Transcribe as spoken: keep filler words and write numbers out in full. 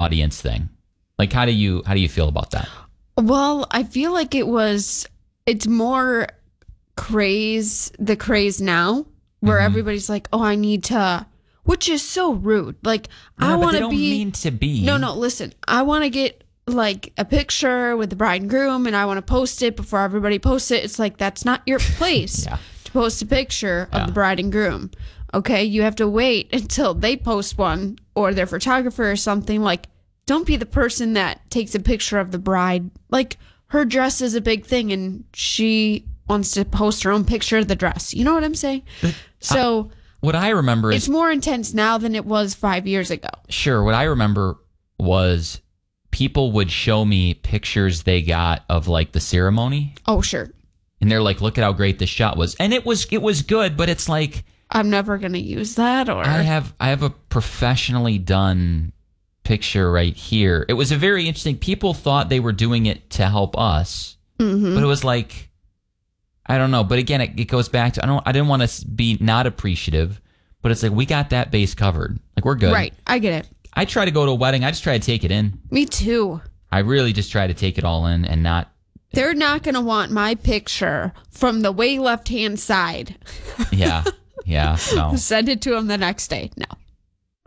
audience thing. Like, how do you how do you feel about that? Well, I feel like it was, it's more craze, the craze now, where mm-hmm. everybody's like, oh, I need to, which is so rude. Like, yeah, I want to be. mean to be. No, no, listen, I want to get like a picture with the bride and groom and I want to post it before everybody posts it. It's like, that's not your place yeah. to post a picture of yeah. the bride and groom. Okay, you have to wait until they post one or their photographer or something. Like, don't be the person that takes a picture of the bride. Like, her dress is a big thing and she wants to post her own picture of the dress. You know what I'm saying? So I, what I remember is... It's more intense now than it was five years ago. Sure. What I remember was people would show me pictures they got of, like, the ceremony. Oh, sure. And they're like, look at how great this shot was. And it was it was good, but it's like... I'm never going to use that. Or I have I have a professionally done... picture right here. It was a very interesting. People thought they were doing it to help us, mm-hmm. but it was like, I don't know. But again, it, it goes back to I don't. I didn't want to be not appreciative, but it's like we got that base covered. Like we're good. Right. I get it. I try to go to a wedding. I just try to take it in. Me too. I really just try to take it all in and not. They're not going to want my picture from the way left hand side. Yeah. Yeah. No. Send it to them the next day. No.